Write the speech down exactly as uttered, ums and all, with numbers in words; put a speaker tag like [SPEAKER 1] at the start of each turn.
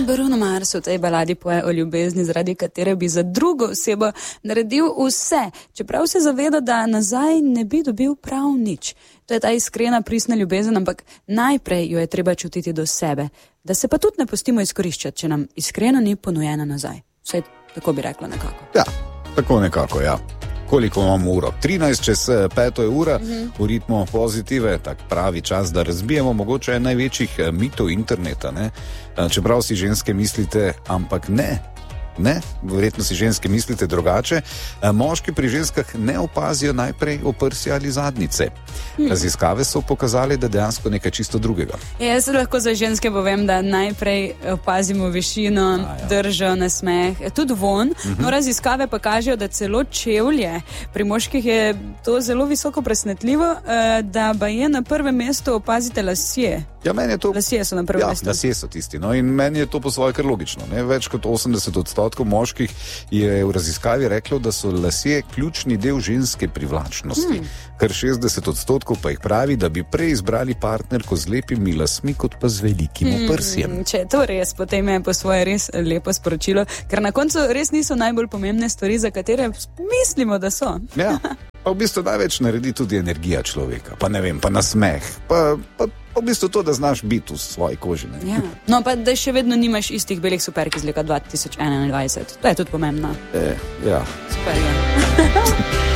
[SPEAKER 1] Bruno Mars v tej baladi poje o ljubezni, zaradi katere bi za drugo osebo naredil vse, čeprav se zaveda, da nazaj ne bi dobil prav nič. To je ta iskrena, pristna ljubezen, ampak najprej jo je treba čutiti do sebe, da se pa tudi ne pustimo izkoriščati, če nam iskreno ni ponujena nazaj. Vse tako bi rekla nekako.
[SPEAKER 2] Ja, tako nekako, ja. Koliko imamo uro? trinajst čez peto je ura, uh-huh. V ritmu pozitive, tak pravi čas, da razbijemo mogoče en največjih mitov interneta, ne? Čeprav si ženske mislite, ampak ne. Ne, verjetno si ženske mislite drugače. Moški pri ženskah ne opazijo najprej oprsja ali zadnjice. Raziskave so pokazali, da dejansko nekaj čisto drugega.
[SPEAKER 1] Jaz lahko za ženske povem, da najprej opazimo višino, A, ja. držo, nasmeh, tudi von. Uh-huh. No, raziskave pa kažejo, da celo čevlje. Pri moških je to zelo visoko presnetljivo, da pa je na prvem mestu opazite lasje.
[SPEAKER 2] Ja, meni je to...
[SPEAKER 1] Lasje so na prvem
[SPEAKER 2] ja,
[SPEAKER 1] mestu.
[SPEAKER 2] Lasje so tisti. No, in meni je to po svoje kar logično. Ne? Več kot osemdeset odstotkov moških je v raziskavi reklo, da so lasje ključni del ženske privlačnosti. Hmm. Kar šestdeset odstotkov pa jih pravi, da bi prej izbrali partnerko z lepimi lasmi, kot pa z velikim hmm. oprsjem.
[SPEAKER 1] Če je to res, potem je po svoje res lepo sporočilo, ker na koncu res niso najbolj pomembne stvari, za katere mislimo, da so.
[SPEAKER 2] Ja, pa v bistvu največ naredi tudi energija človeka, pa ne vem, pa nasmeh, pa... pa v bistvu to, da znaš biti v svoji koži.
[SPEAKER 1] Ja. No, pa da še vedno nimaš istih belih superk iz leta dva tisoč enaindvajset. To je tudi pomembno.
[SPEAKER 2] E, ja.
[SPEAKER 1] Super, ja.